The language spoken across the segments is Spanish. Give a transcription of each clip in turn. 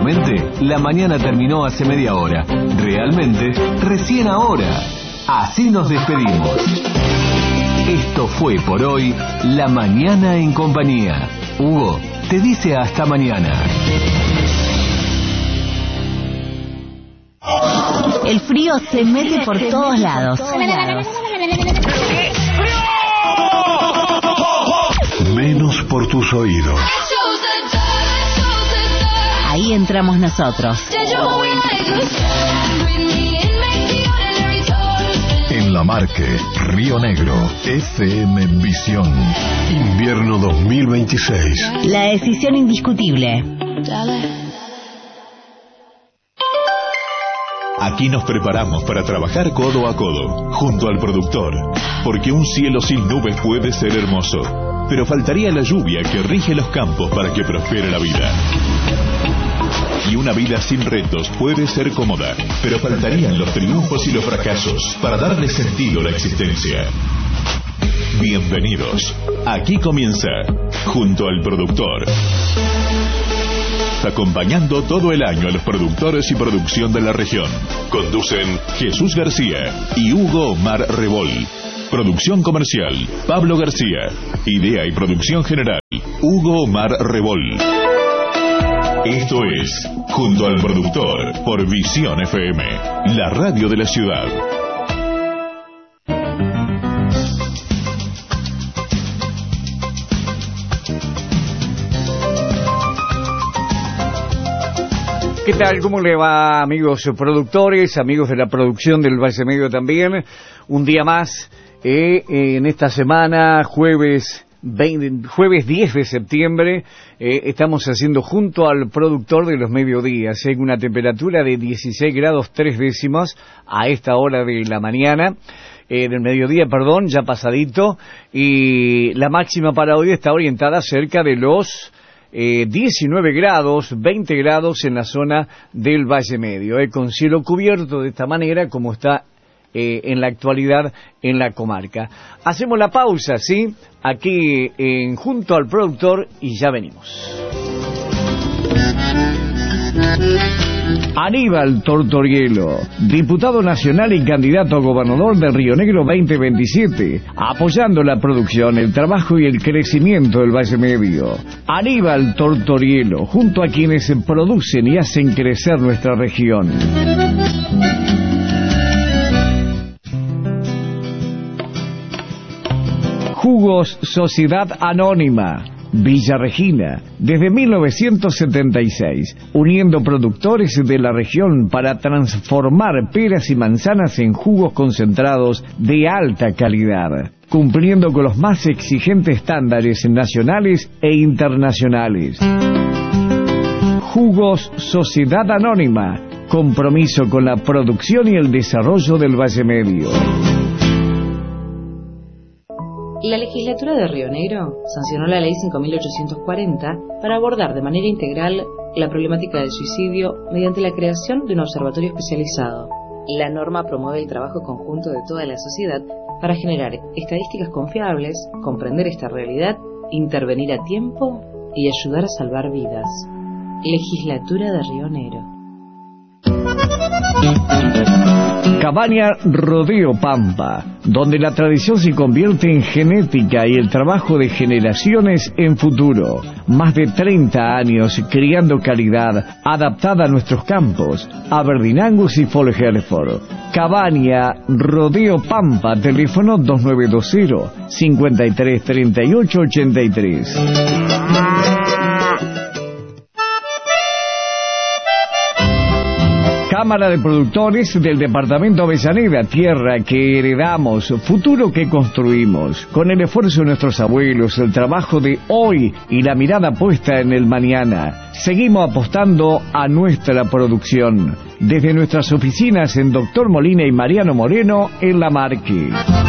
Físicamente, la mañana terminó hace media hora. Realmente, recién ahora. Así nos despedimos. Esto fue por hoy La Mañana en Compañía. Hugo te dice hasta mañana. El frío se mete por todos lados. Menos por tus oídos. Ahí entramos nosotros. En La Marque, Río Negro, FM Visión. Invierno 2026. La decisión indiscutible. Aquí nos preparamos para trabajar codo a codo, junto al productor, porque un cielo sin nubes puede ser hermoso, pero faltaría la lluvia que rige los campos para que prospere la vida. Y una vida sin retos puede ser cómoda, pero faltarían los triunfos y los fracasos para darle sentido a la existencia. Bienvenidos. Aquí comienza Junto al Productor. Acompañando todo el año a los productores y producción de la región. Conducen Jesús García y Hugo Omar Rebol. Producción comercial, Pablo García. Idea y producción general, Hugo Omar Rebol. Esto es Junto al Productor por Visión FM, la radio de la ciudad. ¿Qué tal? ¿Cómo le va, amigos productores, amigos de la producción del Valle Medio también? Un día más en esta semana, jueves 10 de septiembre, estamos haciendo Junto al Productor de los mediodías, una temperatura de 16 grados 3 décimas a esta hora de la mañana, del mediodía, perdón, ya pasadito, y la máxima para hoy está orientada cerca de los 19 grados, 20 grados en la zona del Valle Medio, con cielo cubierto de esta manera como está en la actualidad en la comarca. Hacemos la pausa, ¿sí? Aquí en Junto al Productor y ya venimos. Aníbal Tortorielo, diputado nacional y candidato a gobernador de Río Negro 2027, apoyando la producción, el trabajo y el crecimiento del Valle Medio. Aníbal Tortorielo, junto a quienes producen y hacen crecer nuestra región. Jugos Sociedad Anónima, Villa Regina, desde 1976, uniendo productores de la región para transformar peras y manzanas en jugos concentrados de alta calidad, cumpliendo con los más exigentes estándares nacionales e internacionales. Jugos Sociedad Anónima, compromiso con la producción y el desarrollo del Valle Medio. La legislatura de Río Negro sancionó la Ley 5840 para abordar de manera integral la problemática del suicidio mediante la creación de un observatorio especializado. La norma promueve el trabajo conjunto de toda la sociedad para generar estadísticas confiables, comprender esta realidad, intervenir a tiempo y ayudar a salvar vidas. Legislatura de Río Negro. Cabaña Rodeo Pampa, donde la tradición se convierte en genética y el trabajo de generaciones en futuro. Más de 30 años criando calidad adaptada a nuestros campos, Aberdeen Angus y Fall Hereford. Cabaña Rodeo Pampa, teléfono 2920-533883. Cámara de Productores del Departamento Avellaneda, tierra que heredamos, futuro que construimos, con el esfuerzo de nuestros abuelos, el trabajo de hoy y la mirada puesta en el mañana. Seguimos apostando a nuestra producción, desde nuestras oficinas en Doctor Molina y Mariano Moreno, en La Marque.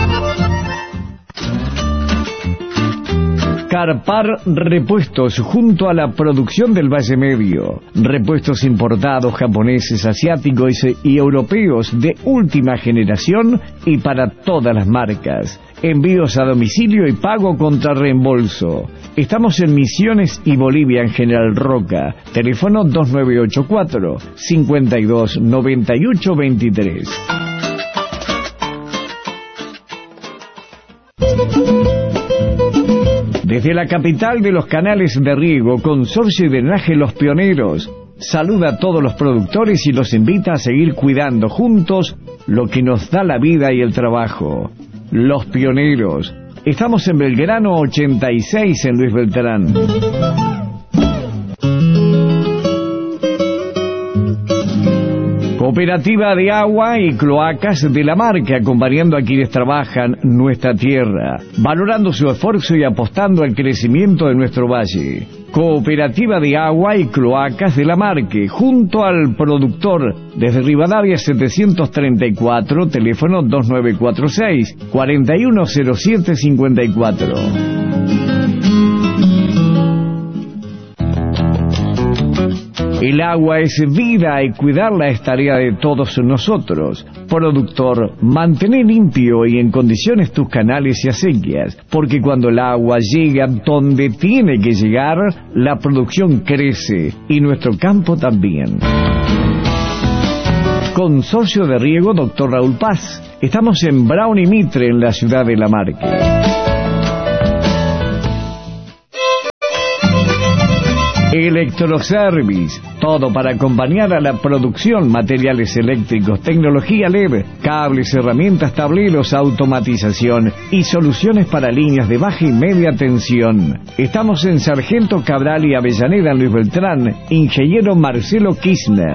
Carpar Repuestos, junto a la producción del Valle Medio. Repuestos importados, japoneses, asiáticos y europeos de última generación y para todas las marcas. envíos a domicilio y pago contra reembolso. Estamos en Misiones y Bolivia en General Roca. Teléfono 2984 529823. Desde la capital de los canales de riego, Consorcio de Drenaje Los Pioneros saluda a todos los productores y los invita a seguir cuidando juntos lo que nos da la vida y el trabajo. Los Pioneros. Estamos en Belgrano 86 en Luis Beltrán. Cooperativa de Agua y Cloacas de la Marca, acompañando a quienes trabajan nuestra tierra, valorando su esfuerzo y apostando al crecimiento de nuestro valle. Cooperativa de Agua y Cloacas de la Marca, junto al productor, desde Rivadavia 734, teléfono 2946-410754. El agua es vida y cuidarla es tarea de todos nosotros. Productor, mantén limpio y en condiciones tus canales y acequias, porque cuando el agua llega donde tiene que llegar, la producción crece y nuestro campo también. Consorcio de Riego Dr. Raúl Paz. Estamos en Brown y Mitre, en la ciudad de La Marca. Electroservice, todo para acompañar a la producción, materiales eléctricos, tecnología LED, cables, herramientas, tableros, automatización y soluciones para líneas de baja y media tensión. Estamos en Sargento Cabral y Avellaneda en Luis Beltrán, ingeniero Marcelo Kirchner.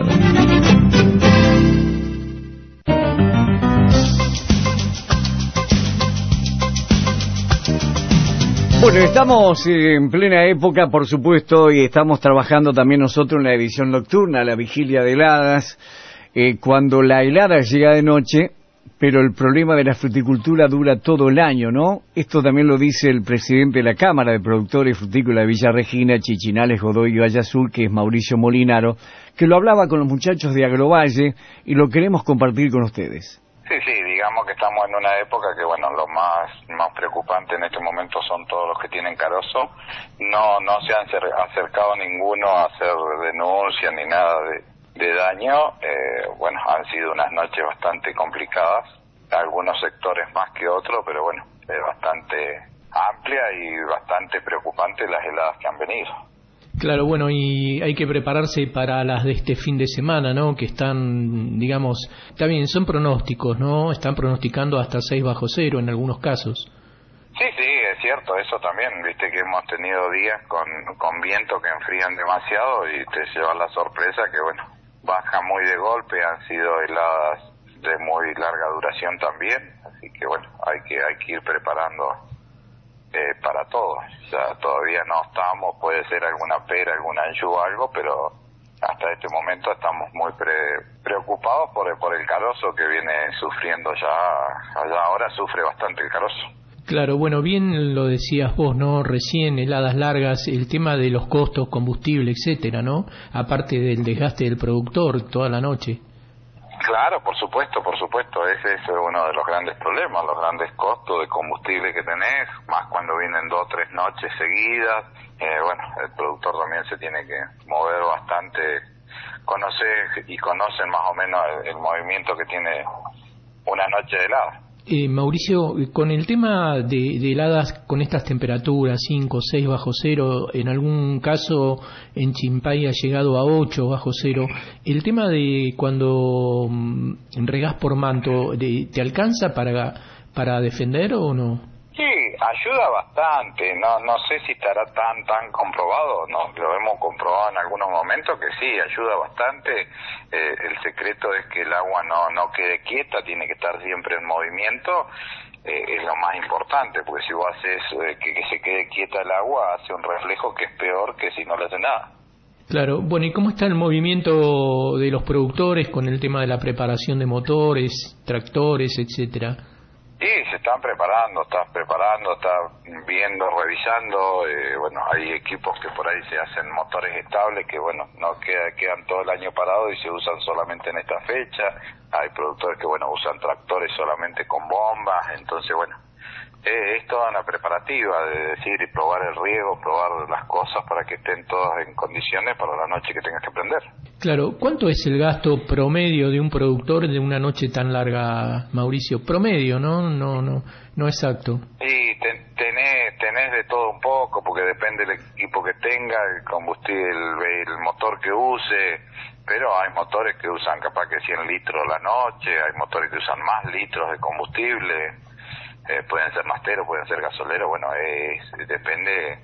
Bueno, estamos en plena época, por supuesto, y estamos trabajando también nosotros en la edición nocturna, la vigilia de heladas, cuando la helada llega de noche, pero el problema de la fruticultura dura todo el año, ¿no? Esto también lo dice el presidente de la Cámara de Productores Frutícolas de Villa Regina, Chichinales, Godoy y Valle Azul, que es Mauricio Molinaro, que lo hablaba con los muchachos de Agrovalle y lo queremos compartir con ustedes. Sí, digamos que estamos en una época que, bueno, lo más preocupante en este momento son todos los que tienen carozo. No se han acercado ninguno a hacer denuncia ni nada de daño. Bueno, han sido unas noches bastante complicadas, algunos sectores más que otros, pero bueno, bastante amplia y bastante preocupante las heladas que han venido. Claro, bueno, y hay que prepararse para las de este fin de semana, ¿no? Que están, digamos, también son pronósticos, ¿no? Están pronosticando hasta 6 bajo cero en algunos casos. Sí, es cierto, eso también, viste que hemos tenido días con viento que enfrían demasiado y te llevan la sorpresa que, bueno, baja muy de golpe, han sido heladas de muy larga duración también, así que, bueno, hay que ir preparando para todo. O sea, todavía no estamos, puede ser alguna pera, algún ancho o algo, pero hasta este momento estamos muy preocupados por el carozo que viene sufriendo allá ahora sufre bastante el carozo. Claro, bueno, bien lo decías vos, ¿no? Recién, heladas largas, el tema de los costos, combustible, etcétera, ¿no? Aparte del desgaste del productor toda la noche. Claro, por supuesto, ese es uno de los grandes problemas, los grandes costos de combustible que tenés, más cuando vienen 2 o 3 noches seguidas. Bueno, el productor también se tiene que mover bastante, conocen más o menos el movimiento que tiene una noche de helada. Mauricio, con el tema de heladas con estas temperaturas, 5, 6 bajo cero, en algún caso en Chimpay ha llegado a 8 bajo cero, el tema de cuando regás por manto, ¿te alcanza para defender o no? Sí, ayuda bastante, no sé si estará tan comprobado, no, lo hemos comprobado en algunos momentos que sí, ayuda bastante. El secreto es que el agua no quede quieta, tiene que estar siempre en movimiento, es lo más importante, porque si vos haces que se quede quieta el agua, hace un reflejo que es peor que si no le hace nada. Claro, bueno, ¿y cómo está el movimiento de los productores con el tema de la preparación de motores, tractores, etcétera? Sí, se están preparando, está viendo, revisando, bueno, hay equipos que por ahí se hacen motores estables que, bueno, no quedan todo el año parados y se usan solamente en esta fecha. Hay productores que, bueno, usan tractores solamente con bombas, entonces, bueno, es toda una preparativa de decir y probar el riego, probar las cosas para que estén todas en condiciones para la noche que tengas que prender. Claro, ¿cuánto es el gasto promedio de un productor de una noche tan larga, Mauricio? Promedio, no exacto. Y tenés de todo un poco, porque depende del equipo que tenga, el combustible, el motor que use, pero hay motores que usan capaz que 100 litros la noche, hay motores que usan más litros de combustible, pueden ser masteros, pueden ser gasoleros, bueno, depende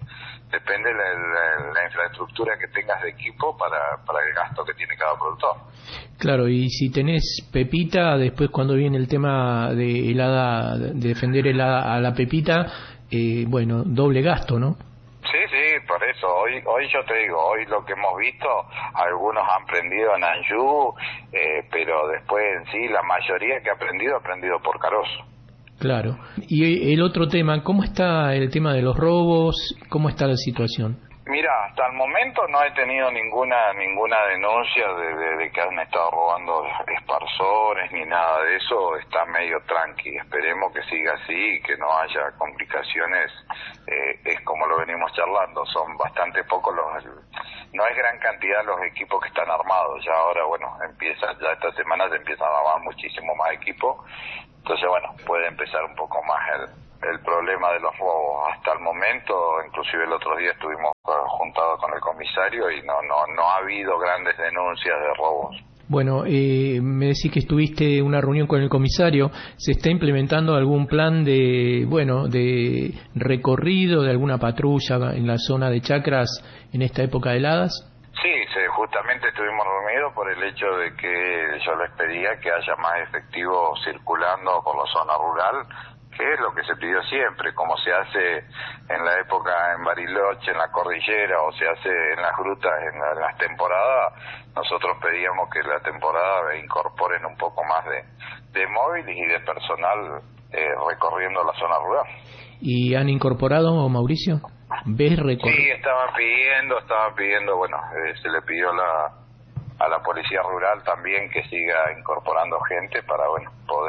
la infraestructura que tengas de equipo para el gasto que tiene cada productor. Claro, y si tenés pepita, después cuando viene el tema de helada, de defender helada a la pepita, bueno, doble gasto, ¿no? Sí, por eso, hoy yo te digo, hoy lo que hemos visto, algunos han prendido en Anjou, pero después en sí, la mayoría que ha aprendido por Carozo. Claro. Y el otro tema, ¿cómo está el tema de los robos? ¿Cómo está la situación? Mira, hasta el momento no he tenido ninguna denuncia de que han estado robando esparsores ni nada de eso. Está medio tranqui. Esperemos que siga así y que no haya complicaciones. Es como lo venimos charlando, son bastante pocos no es gran cantidad los equipos que están armados. Ya ahora, bueno, ya esta semana se empiezan a armar muchísimo más equipos. Entonces, bueno, puede empezar un poco más el problema de los robos. Hasta el momento, inclusive el otro día estuvimos juntados con el comisario y no ha habido grandes denuncias de robos. Bueno, me decís que estuviste en una reunión con el comisario. ¿Se está implementando algún plan de recorrido de alguna patrulla en la zona de Chacras en esta época de heladas? Sí, justamente estuvimos reunidos por el hecho de que yo les pedía que haya más efectivos circulando por la zona rural, que es lo que se pidió siempre, como se hace en la época en Bariloche, en la cordillera, o se hace en las grutas, en las temporadas. Nosotros pedíamos que la temporada incorporen un poco más de móviles y de personal recorriendo la zona rural. ¿Y han incorporado, Mauricio? ¿Ves recorrido? Sí, estaban pidiendo, bueno, se le pidió a la policía rural también que siga incorporando gente para, bueno,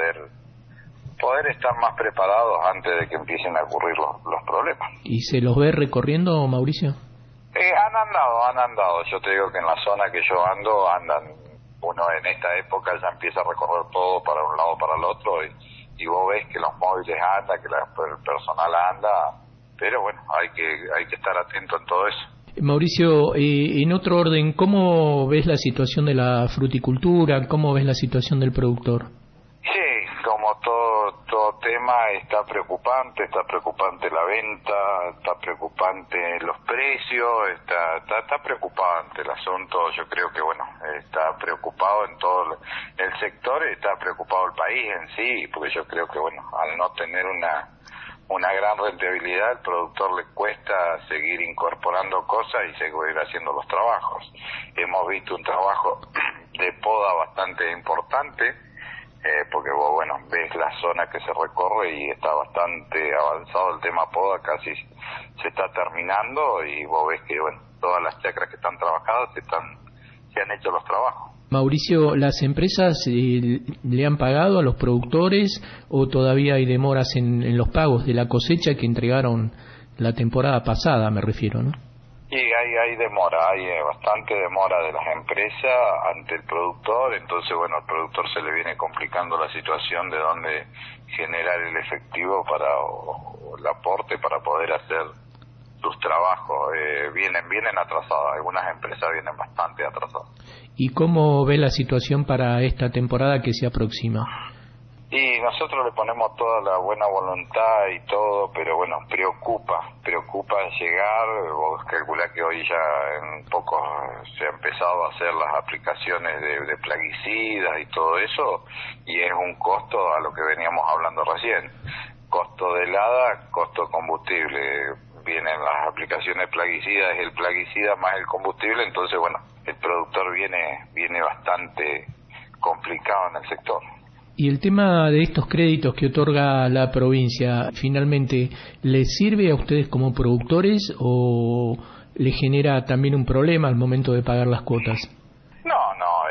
poder estar más preparados antes de que empiecen a ocurrir los problemas. ¿Y se los ve recorriendo, Mauricio? Han andado. Yo te digo que en la zona que yo andan. Uno en esta época ya empieza a recorrer todo para un lado para el otro y vos ves que los móviles andan, que el personal anda, pero bueno, hay que estar atento en todo eso. Mauricio, en otro orden, ¿cómo ves la situación de la fruticultura? ¿Cómo ves la situación del productor? Sí, como todo tema está preocupante la venta, está preocupante los precios, está preocupante el asunto. Yo creo que bueno, está preocupado en todo el sector, está preocupado el país en sí, porque yo creo que bueno, al no tener una gran rentabilidad, al productor le cuesta seguir incorporando cosas y seguir haciendo los trabajos. Hemos visto un trabajo de poda bastante importante, porque vos, bueno, ves la zona que se recorre y está bastante avanzado el tema poda, casi se está terminando y vos ves que, bueno, todas las chacras que están trabajadas se han hecho los trabajos. Mauricio, ¿las empresas le han pagado a los productores o todavía hay demoras en los pagos de la cosecha que entregaron la temporada pasada, me refiero, ¿no? Sí, hay demora, hay bastante demora de las empresas ante el productor, entonces bueno, al productor se le viene complicando la situación de dónde generar el efectivo o el aporte para poder hacer sus trabajos. Vienen atrasadas, algunas empresas vienen bastante atrasadas. ¿Y cómo ve la situación para esta temporada que se aproxima? Y nosotros le ponemos toda la buena voluntad y todo, pero bueno, preocupa llegar. Vos calculás que hoy ya en poco se ha empezado a hacer las aplicaciones de plaguicidas y todo eso, y es un costo a lo que veníamos hablando recién. Costo de helada, costo de combustible. Vienen las aplicaciones plaguicidas, el plaguicida más el combustible, entonces bueno, el productor viene bastante complicado en el sector. Y el tema de estos créditos que otorga la provincia, finalmente, ¿les sirve a ustedes como productores o les genera también un problema al momento de pagar las cuotas? No,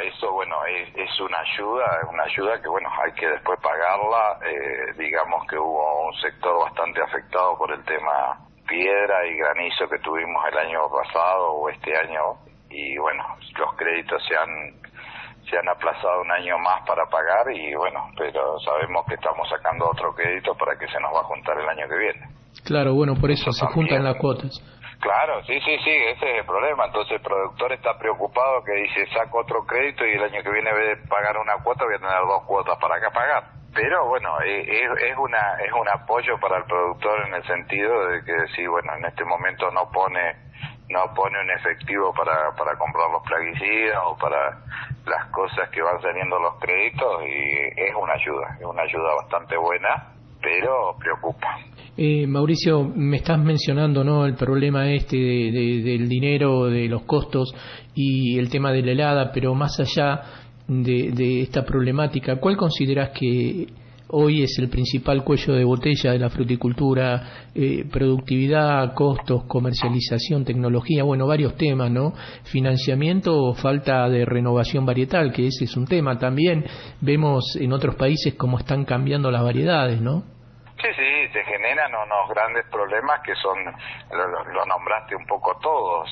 eso bueno, es una ayuda que bueno, hay que después pagarla. Digamos que hubo un sector bastante afectado por el tema piedra y granizo que tuvimos el año pasado o este año, y bueno, los créditos se han aplazado un año más para pagar, y bueno, pero sabemos que estamos sacando otro crédito para que se nos va a juntar el año que viene. Claro, bueno, por eso se juntan las cuotas. Claro, sí, ese es el problema. Entonces el productor está preocupado, que dice, saco otro crédito y el año que viene, en vez de pagar una cuota, voy a tener 2 cuotas para acá pagar. Pero bueno, es un apoyo para el productor, en el sentido de que sí, bueno, en este momento no pone un efectivo para comprar los plaguicidas o para las cosas que van saliendo los créditos, y es una ayuda bastante buena, pero preocupa. Mauricio, me estás mencionando, ¿no?, el problema del dinero, de los costos y el tema de la helada, pero más allá de esta problemática, ¿cuál consideras que hoy es el principal cuello de botella de la fruticultura? Productividad, costos, comercialización, tecnología, bueno, varios temas, ¿no? Financiamiento o falta de renovación varietal, que ese es un tema. También vemos en otros países cómo están cambiando las variedades, ¿no? Sí, se generan unos grandes problemas que son, lo nombraste un poco todos,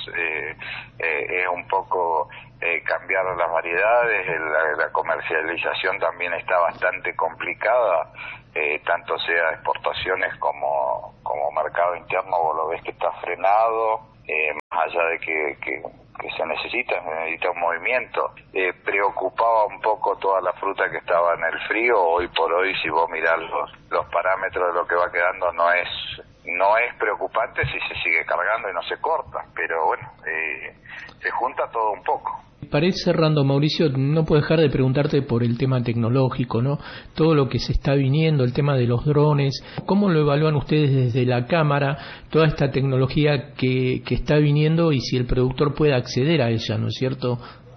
es un poco cambiar las variedades, la comercialización también está bastante complicada, tanto sea exportaciones como mercado interno, vos lo ves que está frenado, más allá de que se necesita un movimiento. Preocupaba un poco toda la fruta que estaba en el frío. Hoy por hoy, si vos mirás los parámetros de lo que va quedando, no es preocupante si se sigue cargando y no se corta, pero bueno, se junta todo un poco. Para ir cerrando, Mauricio, no puedo dejar de preguntarte por el tema tecnológico, ¿no? Todo lo que se está viniendo, el tema de los drones, ¿cómo lo evalúan ustedes desde la Cámara, toda esta tecnología que está viniendo, y si el productor puede acceder a ella, ¿no es cierto?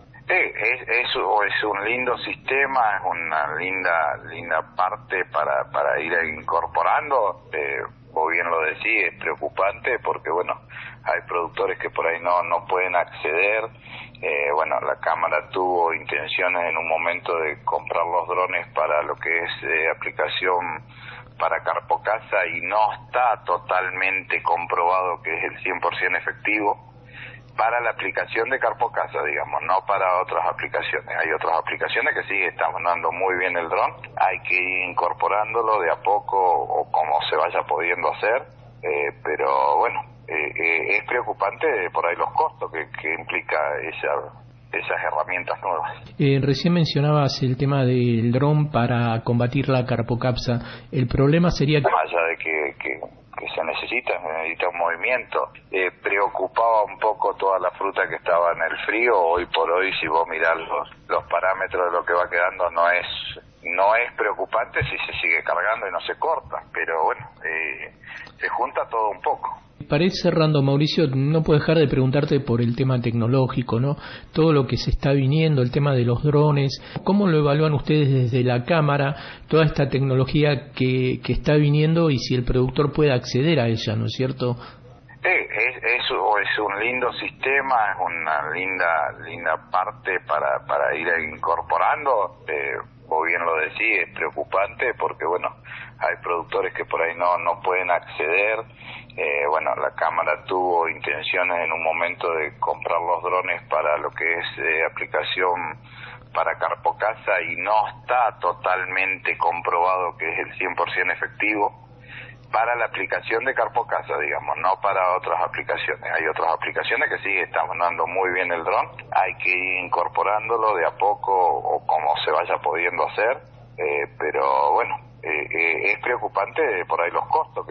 Es un lindo sistema, es una linda parte para ir incorporando. Vos bien lo decís, es preocupante porque bueno, hay productores que por ahí no pueden acceder. Bueno, la Cámara tuvo intenciones en un momento de comprar los drones para lo que es aplicación para carpocasa, y no está totalmente comprobado que es el 100% efectivo para la aplicación de carpocasa, digamos, no para otras aplicaciones. Hay otras aplicaciones que sí están dando muy bien el dron, hay que ir incorporándolo de a poco o como se vaya pudiendo hacer, pero bueno, es preocupante por ahí los costos que implica esas herramientas nuevas. Recién mencionabas el tema del dron para combatir la carpocapsa. El problema sería que... Más allá de que se necesita un movimiento. Preocupaba un poco toda la fruta que estaba en el frío. Hoy por hoy, si vos mirás los parámetros de lo que va quedando, no es preocupante si se sigue cargando y no se corta, pero bueno, se junta todo un poco. Para ir cerrando, Mauricio, no puedo dejar de preguntarte por el tema tecnológico, ¿no? Todo lo que se está viniendo, el tema de los drones, ¿cómo lo evalúan ustedes desde la Cámara, toda esta tecnología que está viniendo, y si el productor puede acceder a ella, ¿no es cierto? Es un lindo sistema, es una linda parte para ir incorporando. Vos bien lo decís, es preocupante porque bueno, hay productores que por ahí no pueden acceder. Bueno, la Cámara tuvo intenciones en un momento de comprar los drones para lo que es aplicación para carpocasa, y no está totalmente comprobado que es el 100% efectivo para la aplicación de carpocasa, digamos, no para otras aplicaciones. Hay otras aplicaciones que sí están dando muy bien el dron, hay que ir incorporándolo de a poco o como se vaya pudiendo hacer, pero bueno, es preocupante por ahí los costos